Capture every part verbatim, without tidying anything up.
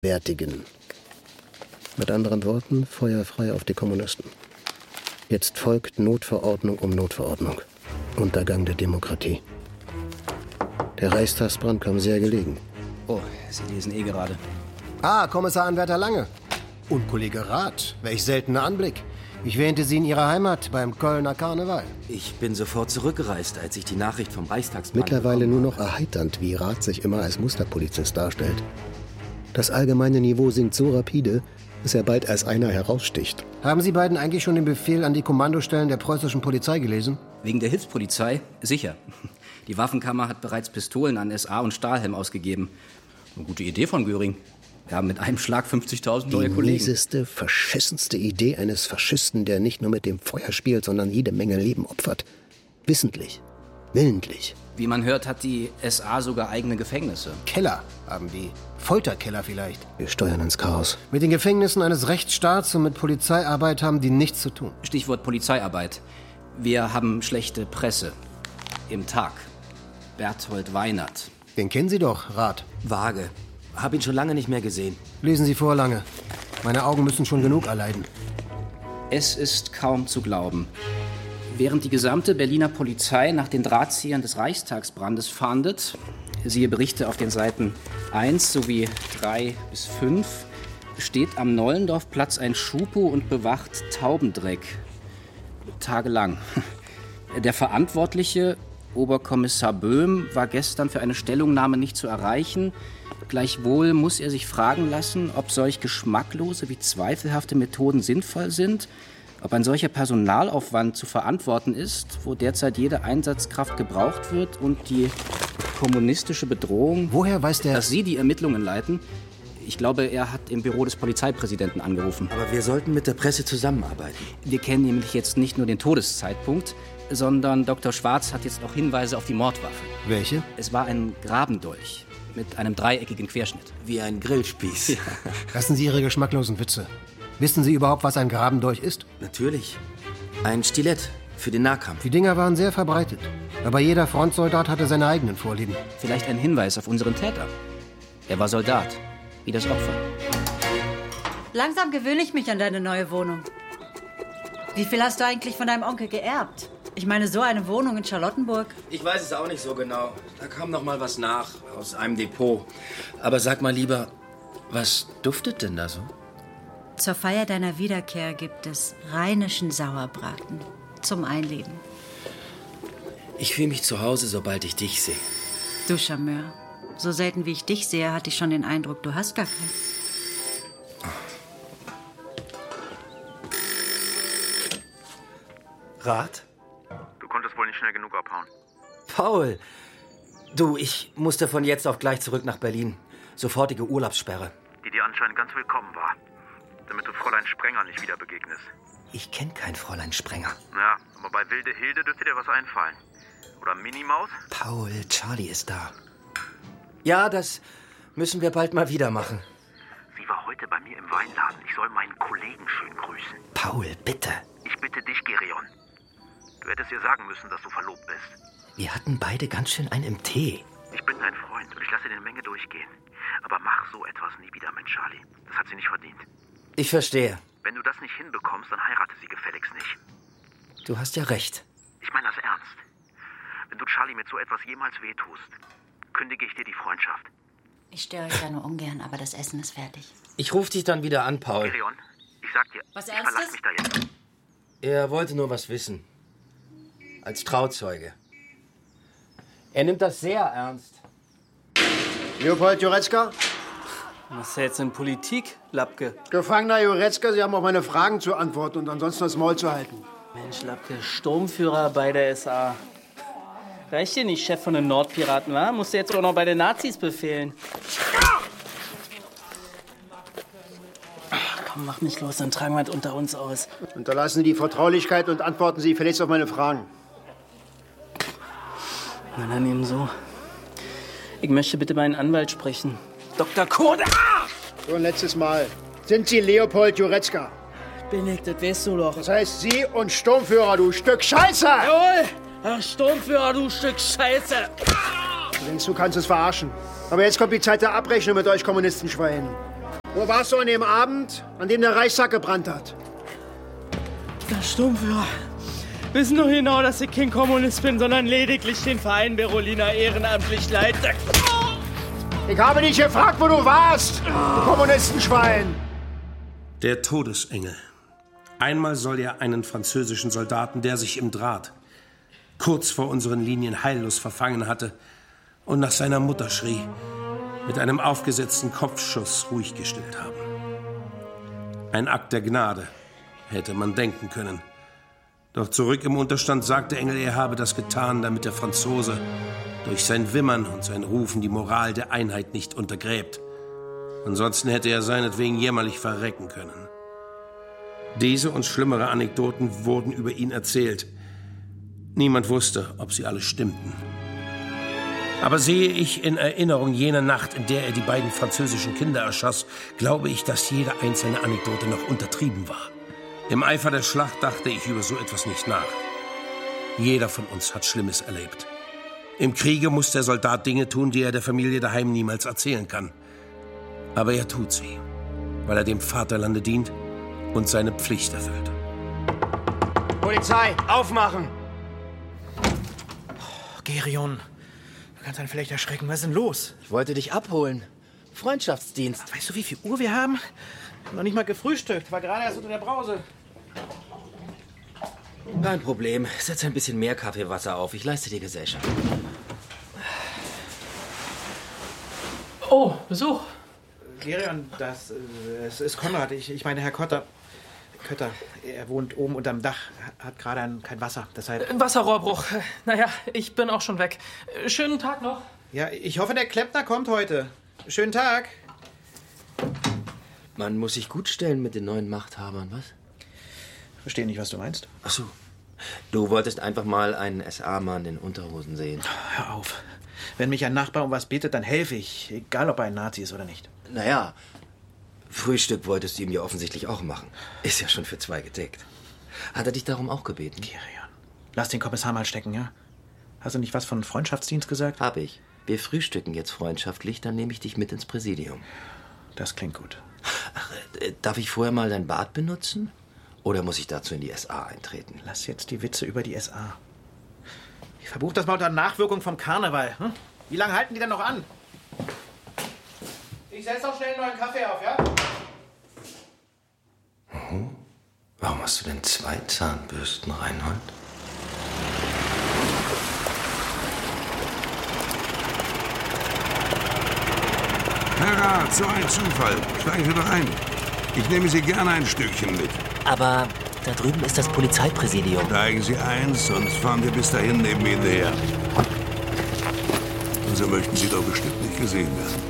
Wertigen. Mit anderen Worten, Feuer frei auf die Kommunisten. Jetzt folgt Notverordnung um Notverordnung. Untergang der Demokratie. Der Reichstagsbrand kam sehr gelegen. Oh, Sie lesen eh gerade. Ah, Kommissaranwärter Lange. Und Kollege Rath. Welch seltener Anblick. Ich wähnte Sie in Ihrer Heimat beim Kölner Karneval. Ich bin sofort zurückgereist, als ich die Nachricht vom Reichstagsbrand Mittlerweile nur noch erheiternd, wie Rath sich immer als Musterpolizist darstellt. Das allgemeine Niveau sinkt so rapide, dass er bald als einer heraussticht. Haben Sie beiden eigentlich schon den Befehl an die Kommandostellen der preußischen Polizei gelesen? Wegen der Hilfspolizei? Sicher. Die Waffenkammer hat bereits Pistolen an S A und Stahlhelm ausgegeben. Eine gute Idee von Göring. Wir haben mit einem Schlag fünfzigtausend neue Kollegen. Die mieseste, verschissenste Idee eines Faschisten, der nicht nur mit dem Feuer spielt, sondern jede Menge Leben opfert. Wissentlich. Willentlich. Wie man hört, hat die S A sogar eigene Gefängnisse. Keller haben die. Folterkeller vielleicht. Wir steuern ins Chaos. Mit den Gefängnissen eines Rechtsstaats und mit Polizeiarbeit haben die nichts zu tun. Stichwort Polizeiarbeit. Wir haben schlechte Presse. Im Tag. Berthold Weinert. Den kennen Sie doch, Rath. Vage. Hab ihn schon lange nicht mehr gesehen. Lesen Sie vor, Lange. Meine Augen müssen schon genug erleiden. Es ist kaum zu glauben. Während die gesamte Berliner Polizei nach den Drahtziehern des Reichstagsbrandes fahndet, siehe Berichte auf den Seiten eins sowie drei bis fünf, steht am Nollendorfplatz ein Schupo und bewacht Taubendreck. Tagelang. Der Verantwortliche, Oberkommissar Böhm, war gestern für eine Stellungnahme nicht zu erreichen. Gleichwohl muss er sich fragen lassen, ob solch geschmacklose wie zweifelhafte Methoden sinnvoll sind, ob ein solcher Personalaufwand zu verantworten ist, wo derzeit jede Einsatzkraft gebraucht wird und die kommunistische Bedrohung... Woher weiß der... Dass Sie die Ermittlungen leiten? Ich glaube, er hat im Büro des Polizeipräsidenten angerufen. Aber wir sollten mit der Presse zusammenarbeiten. Wir kennen nämlich jetzt nicht nur den Todeszeitpunkt, sondern Doktor Schwarz hat jetzt auch Hinweise auf die Mordwaffe. Welche? Es war ein Grabendolch mit einem dreieckigen Querschnitt. Wie ein Grillspieß. Ja. Lassen Sie Ihre geschmacklosen Witze. Wissen Sie überhaupt, was ein Grabendolch ist? Natürlich. Ein Stilett für den Nahkampf. Die Dinger waren sehr verbreitet. Aber jeder Frontsoldat hatte seine eigenen Vorlieben. Vielleicht ein Hinweis auf unseren Täter. Er war Soldat, wie das Opfer. Langsam gewöhne ich mich an deine neue Wohnung. Wie viel hast du eigentlich von deinem Onkel geerbt? Ich meine, so eine Wohnung in Charlottenburg. Ich weiß es auch nicht so genau. Da kam noch mal was nach aus einem Depot. Aber sag mal lieber, was duftet denn da so? Zur Feier deiner Wiederkehr gibt es rheinischen Sauerbraten zum Einleben. Ich fühle mich zu Hause, sobald ich dich sehe. Du Charmeur. So selten wie ich dich sehe, hatte ich schon den Eindruck, du hast gar keinen. Rath? Du konntest wohl nicht schnell genug abhauen. Paul! Du, ich musste von jetzt auf gleich zurück nach Berlin. Sofortige Urlaubssperre. Die dir anscheinend ganz willkommen war. Damit du Fräulein Sprenger nicht wieder begegnest. Ich kenne kein Fräulein Sprenger. Ja, aber bei Wilde Hilde dürfte dir was einfallen. Oder Minimaus? Paul, Charlie ist da. Ja, das müssen wir bald mal wieder machen. Sie war heute bei mir im Weinladen. Ich soll meinen Kollegen schön grüßen. Paul, bitte. Ich bitte dich, Gereon. Du hättest ihr sagen müssen, dass du verlobt bist. Wir hatten beide ganz schön einen im Tee. Ich bin dein Freund und ich lasse dir eine Menge durchgehen. Aber mach so etwas nie wieder mit Charlie. Das hat sie nicht verdient. Ich verstehe. Wenn du das nicht hinbekommst, dann heirate sie gefälligst nicht. Du hast ja recht. Ich meine das ernst. Wenn du Charlie mit so etwas jemals wehtust, kündige ich dir die Freundschaft. Ich störe euch ja nur ungern, aber das Essen ist fertig. Ich rufe dich dann wieder an, Paul. Gereon, ich sag dir, was ich Ernstes? verlass mich da jetzt. Er wollte nur was wissen. Als Trauzeuge. Er nimmt das sehr ernst. Leopold Jurecka? Was ist jetzt in Politik, Lapke? Gefangener Jurecka, Sie haben auf meine Fragen zu antworten und ansonsten das Maul zu halten. Mensch, Lapke, Sturmführer bei der S A. Reicht dir nicht, Chef von den Nordpiraten, wa? Musst du jetzt auch noch bei den Nazis befehlen. Ach, komm, mach mich los, dann tragen wir es unter uns aus. Unterlassen Sie die Vertraulichkeit und antworten Sie gefälligst auf meine Fragen. Na dann eben so. Ich möchte bitte meinen Anwalt sprechen. Doktor Koda! So ein letztes Mal. Sind Sie Leopold Jurecka? Bin ich, das weißt du doch. Das heißt Sie und Sturmführer, du Stück Scheiße! Jawohl! Herr Sturmführer, du Stück Scheiße! Du denkst, du kannst es verarschen. Aber jetzt kommt die Zeit der Abrechnung mit euch Kommunistenschweinen. Wo warst du an dem Abend, an dem der Reichstag gebrannt hat? Der Sturmführer. Wissen doch genau, dass ich kein Kommunist bin, sondern lediglich den Verein Berolina ehrenamtlich leite. Ich habe dich gefragt, wo du warst, du Kommunistenschwein. Der Todesengel. Einmal soll er einen französischen Soldaten, der sich im Draht kurz vor unseren Linien heillos verfangen hatte und nach seiner Mutter schrie, mit einem aufgesetzten Kopfschuss ruhig gestellt haben. Ein Akt der Gnade, hätte man denken können. Doch zurück im Unterstand sagte Engel, er habe das getan, damit der Franzose durch sein Wimmern und sein Rufen die Moral der Einheit nicht untergräbt. Ansonsten hätte er seinetwegen jämmerlich verrecken können. Diese und schlimmere Anekdoten wurden über ihn erzählt. Niemand wusste, ob sie alle stimmten. Aber sehe ich in Erinnerung jene Nacht, in der er die beiden französischen Kinder erschoss, glaube ich, dass jede einzelne Anekdote noch untertrieben war. Im Eifer der Schlacht dachte ich über so etwas nicht nach. Jeder von uns hat Schlimmes erlebt. Im Kriege muss der Soldat Dinge tun, die er der Familie daheim niemals erzählen kann. Aber er tut sie, weil er dem Vaterlande dient und seine Pflicht erfüllt. Polizei, aufmachen! Oh, Gerion, du kannst einen vielleicht erschrecken. Was ist denn los? Ich wollte dich abholen. Freundschaftsdienst. Weißt du, wie viel Uhr wir haben? Noch nicht mal gefrühstückt. War gerade erst unter der Brause. Kein Problem. Setz ein bisschen mehr Kaffeewasser auf. Ich leiste dir Gesellschaft. Oh, Besuch. Gerion, das äh, es ist Konrad. Ich, ich meine, Herr Kotter. Kötter, er wohnt oben unterm Dach, hat gerade ein, kein Wasser. Deshalb. Wasserrohrbruch. Naja, ich bin auch schon weg. Schönen Tag noch. Ja, ich hoffe, der Klempner kommt heute. Schönen Tag. Man muss sich gut stellen mit den neuen Machthabern, was? Verstehe nicht, was du meinst. Ach so. Du wolltest einfach mal einen S A-Mann in Unterhosen sehen. Hör auf. Wenn mich ein Nachbar um was bittet, dann helfe ich. Egal, ob er ein Nazi ist oder nicht. Naja, Frühstück wolltest du ihm ja offensichtlich auch machen. Ist ja schon für zwei gedeckt. Hat er dich darum auch gebeten? Gerion, lass den Kommissar mal stecken, ja? Hast du nicht was von Freundschaftsdienst gesagt? Hab ich. Wir frühstücken jetzt freundschaftlich, dann nehme ich dich mit ins Präsidium. Das klingt gut. Ach, äh, darf ich vorher mal dein Bad benutzen? Oder muss ich dazu in die S A eintreten? Lass jetzt die Witze über die S A. Ich verbuche das mal unter Nachwirkung vom Karneval. Hm? Wie lange halten die denn noch an? Ich setze noch schnell einen neuen Kaffee auf, ja? Oh. Warum hast du denn zwei Zahnbürsten, Reinhold? Herr Rat, so ein Zufall. Steigen Sie doch ein. Ich nehme Sie gerne ein Stückchen mit. Aber da drüben ist das Polizeipräsidium. Steigen Sie ein, sonst fahren wir bis dahin neben Ihnen her. Und so möchten Sie doch bestimmt nicht gesehen werden.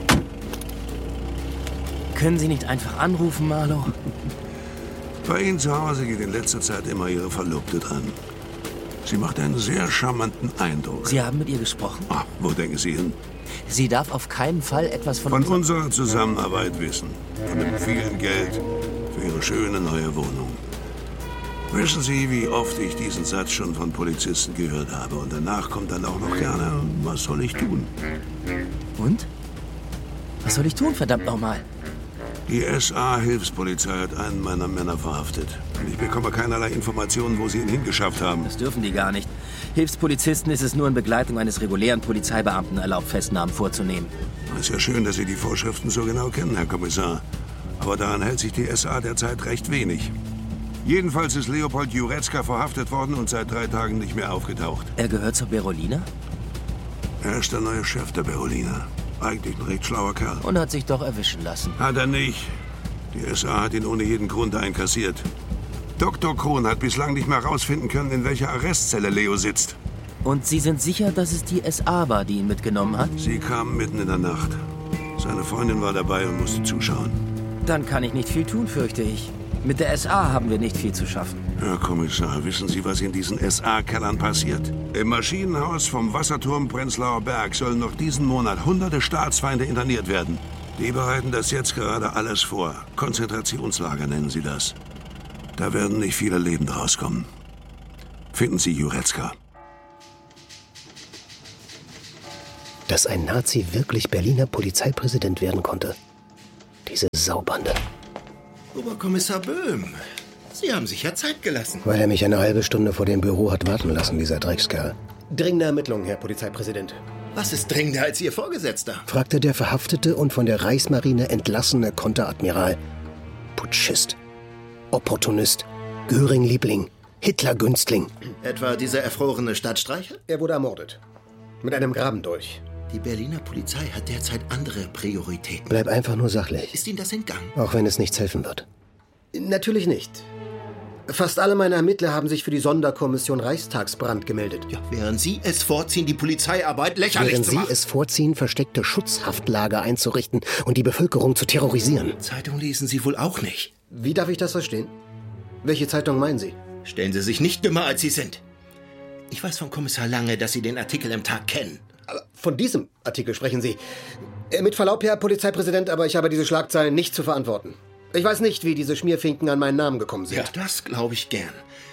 Können Sie nicht einfach anrufen, Marlow? Bei Ihnen zu Hause geht in letzter Zeit immer Ihre Verlobte dran. Sie macht einen sehr charmanten Eindruck. Sie haben mit ihr gesprochen? Ach, wo denken Sie hin? Sie darf auf keinen Fall etwas von... Von unserer Zusammenarbeit wissen. Und mit viel Geld für Ihre schöne neue Wohnung. Wissen Sie, wie oft ich diesen Satz schon von Polizisten gehört habe? Und danach kommt dann auch noch gerne, was soll ich tun? Und? Was soll ich tun, verdammt nochmal? Die S A-Hilfspolizei hat einen meiner Männer verhaftet. Und ich bekomme keinerlei Informationen, wo sie ihn hingeschafft haben. Das dürfen die gar nicht. Hilfspolizisten ist es nur in Begleitung eines regulären Polizeibeamten erlaubt, Festnahmen vorzunehmen. Es ist ja schön, dass Sie die Vorschriften so genau kennen, Herr Kommissar. Aber daran hält sich die S A derzeit recht wenig. Jedenfalls ist Leopold Jurecka verhaftet worden und seit drei Tagen nicht mehr aufgetaucht. Er gehört zur Berolina? Er ist der neue Chef der Berolina. Eigentlich ein recht schlauer Kerl. Und hat sich doch erwischen lassen. Hat er nicht. Die S A hat ihn ohne jeden Grund einkassiert. Doktor Krohn hat bislang nicht mehr herausfinden können, in welcher Arrestzelle Leo sitzt. Und Sie sind sicher, dass es die S A war, die ihn mitgenommen hat? Sie kam mitten in der Nacht. Seine Freundin war dabei und musste zuschauen. Dann kann ich nicht viel tun, fürchte ich. Mit der S A haben wir nicht viel zu schaffen. Herr Kommissar, wissen Sie, was in diesen S A-Kellern passiert? Im Maschinenhaus vom Wasserturm Prenzlauer Berg sollen noch diesen Monat hunderte Staatsfeinde interniert werden. Die bereiten das jetzt gerade alles vor. Konzentrationslager nennen sie das. Da werden nicht viele lebend rauskommen. Finden Sie Jurecka. Dass ein Nazi wirklich Berliner Polizeipräsident werden konnte, Diese Saubande. Oberkommissar Böhm, Sie haben sich ja Zeit gelassen. Weil er mich eine halbe Stunde vor dem Büro hat warten lassen, dieser Dreckskerl. Dringende Ermittlungen, Herr Polizeipräsident. Was ist dringender als Ihr Vorgesetzter? Fragte der verhaftete und von der Reichsmarine entlassene Konteradmiral. Putschist, Opportunist, Göring-Liebling, Hitler-Günstling. Etwa dieser erfrorene Stadtstreicher? Er wurde ermordet. Mit einem Grabendolch. Die Berliner Polizei hat derzeit andere Prioritäten. Bleib einfach nur sachlich. Ist Ihnen das entgangen? Auch wenn es nichts helfen wird. Natürlich nicht. Fast alle meine Ermittler haben sich für die Sonderkommission Reichstagsbrand gemeldet. Ja, während Sie es vorziehen, die Polizeiarbeit lächerlich während zu machen. Sie es vorziehen, versteckte Schutzhaftlager einzurichten und die Bevölkerung zu terrorisieren. Zeitung lesen Sie wohl auch nicht. Wie darf ich das verstehen? Welche Zeitung meinen Sie? Stellen Sie sich nicht dümmer, als Sie sind. Ich weiß von Kommissar Lange, dass Sie den Artikel im Tag kennen. Aber von diesem Artikel sprechen Sie. Mit Verlaub, Herr Polizeipräsident, aber ich habe diese Schlagzeilen nicht zu verantworten. Ich weiß nicht, wie diese Schmierfinken an meinen Namen gekommen sind. Ja, das glaube ich gern.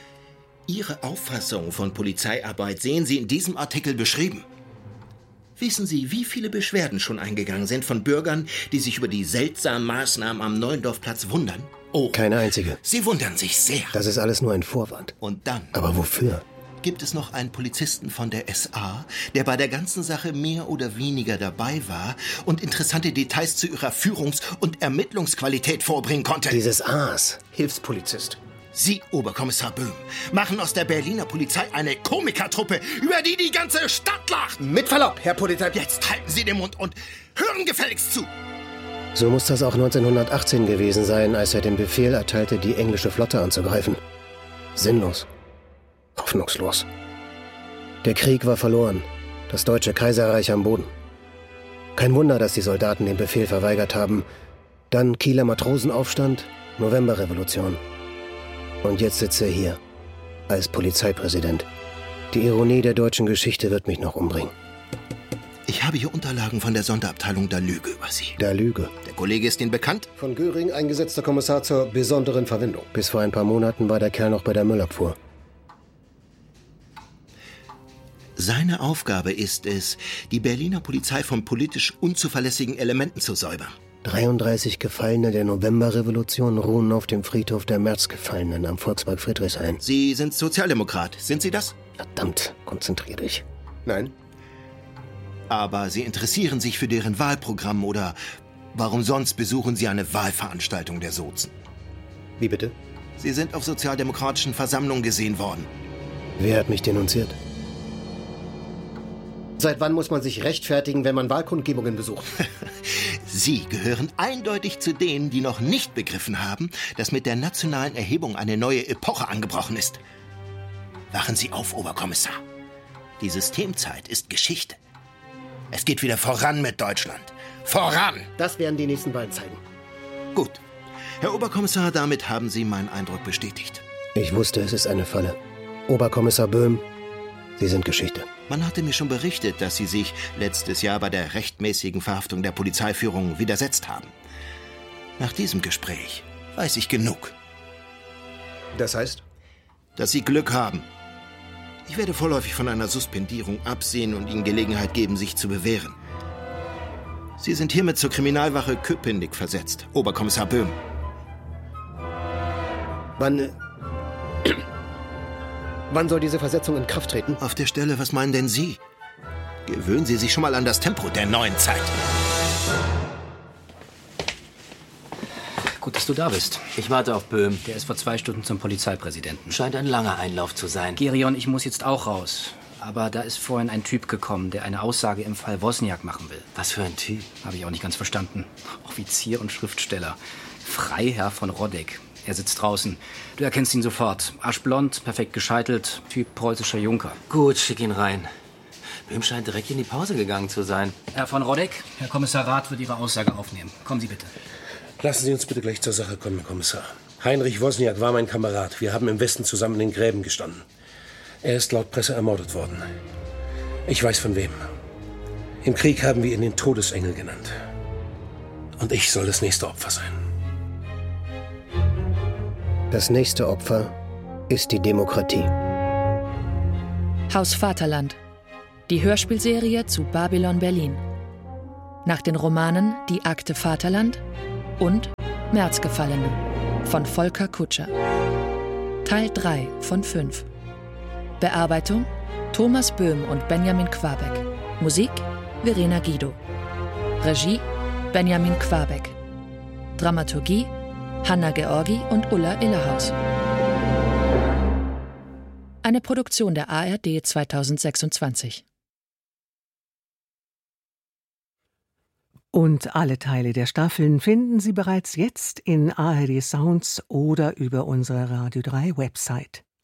Ihre Auffassung von Polizeiarbeit sehen Sie in diesem Artikel beschrieben. Wissen Sie, wie viele Beschwerden schon eingegangen sind von Bürgern, die sich über die seltsamen Maßnahmen am Neuendorfplatz wundern? Oh, keine einzige. Sie wundern sich sehr. Das ist alles nur ein Vorwand. Und dann? Aber wofür? Gibt es noch einen Polizisten von der S A, der bei der ganzen Sache mehr oder weniger dabei war und interessante Details zu ihrer Führungs- und Ermittlungsqualität vorbringen konnte? Dieses Aas. Hilfspolizist. Sie, Oberkommissar Böhm, machen aus der Berliner Polizei eine Komikertruppe, über die die ganze Stadt lacht. Mit Verlaub, Herr Polizei... Jetzt halten Sie den Mund und hören gefälligst zu. So muss das auch neunzehnhundertachtzehn gewesen sein, als er den Befehl erteilte, die englische Flotte anzugreifen. Sinnlos. Hoffnungslos. Der Krieg war verloren. Das Deutsche Kaiserreich am Boden. Kein Wunder, dass die Soldaten den Befehl verweigert haben. Dann Kieler Matrosenaufstand, Novemberrevolution. Und jetzt sitze er hier, als Polizeipräsident. Die Ironie der deutschen Geschichte wird mich noch umbringen. Ich habe hier Unterlagen von der Sonderabteilung der Lüge über Sie. Der Lüge? Der Kollege ist Ihnen bekannt? Von Göring eingesetzter Kommissar zur besonderen Verwendung. Bis vor ein paar Monaten war der Kerl noch bei der Müllabfuhr. Seine Aufgabe ist es, die Berliner Polizei von politisch unzuverlässigen Elementen zu säubern. dreiunddreißig Gefallene der Novemberrevolution ruhen auf dem Friedhof der Märzgefallenen am Volkspark Friedrichshain. Sie sind Sozialdemokrat, sind Sie das? Verdammt, konzentrier dich. Nein. Aber Sie interessieren sich für deren Wahlprogramm oder warum sonst besuchen Sie eine Wahlveranstaltung der Sozen? Wie bitte? Sie sind auf sozialdemokratischen Versammlungen gesehen worden. Wer hat mich denunziert? Seit wann muss man sich rechtfertigen, wenn man Wahlkundgebungen besucht? Sie gehören eindeutig zu denen, die noch nicht begriffen haben, dass mit der nationalen Erhebung eine neue Epoche angebrochen ist. Wachen Sie auf, Oberkommissar. Die Systemzeit ist Geschichte. Es geht wieder voran mit Deutschland. Voran! Das werden die nächsten Wahlen zeigen. Gut. Herr Oberkommissar, damit haben Sie meinen Eindruck bestätigt. Ich wusste, es ist eine Falle. Oberkommissar Böhm, Sie sind Geschichte. Man hatte mir schon berichtet, dass Sie sich letztes Jahr bei der rechtmäßigen Verhaftung der Polizeiführung widersetzt haben. Nach diesem Gespräch weiß ich genug. Das heißt? Dass Sie Glück haben. Ich werde vorläufig von einer Suspendierung absehen und Ihnen Gelegenheit geben, sich zu bewähren. Sie sind hiermit zur Kriminalwache Köpenick versetzt, Oberkommissar Böhm. Wann... Äh, wann soll diese Versetzung in Kraft treten? Auf der Stelle, was meinen denn Sie? Gewöhnen Sie sich schon mal an das Tempo der neuen Zeit. Gut, dass du da bist. Ich warte auf Böhm. Der ist vor zwei Stunden zum Polizeipräsidenten. Scheint ein langer Einlauf zu sein. Gerion, ich muss jetzt auch raus. Aber da ist vorhin ein Typ gekommen, der eine Aussage im Fall Wozniak machen will. Was für ein Typ? Habe ich auch nicht ganz verstanden. Offizier und Schriftsteller. Freiherr von Roddeck. Er sitzt draußen. Du erkennst ihn sofort. Aschblond, perfekt gescheitelt, Typ preußischer Junker. Gut, schick ihn rein. Böhm scheint direkt in die Pause gegangen zu sein. Herr von Roddeck, Herr Kommissar Rath wird Ihre Aussage aufnehmen. Kommen Sie bitte. Lassen Sie uns bitte gleich zur Sache kommen, Herr Kommissar. Heinrich Wozniak war mein Kamerad. Wir haben im Westen zusammen in den Gräben gestanden. Er ist laut Presse ermordet worden. Ich weiß von wem. Im Krieg haben wir ihn den Todesengel genannt. Und ich soll das nächste Opfer sein. Das nächste Opfer ist die Demokratie. Haus Vaterland. Die Hörspielserie zu Babylon Berlin. Nach den Romanen Die Akte Vaterland, und Märzgefallene von Volker Kutscher. Teil drei von fünf. Bearbeitung Thomas Böhm und Benjamin Quabeck. Musik Verena Guido. Regie Benjamin Quabeck. Dramaturgie Hanna Georgi und Ulla Illerhaus. Eine Produktion der A R D zweitausendsechsundzwanzig. Und alle Teile der Staffeln finden Sie bereits jetzt in A R D Sounds oder über unsere Radio drei Website.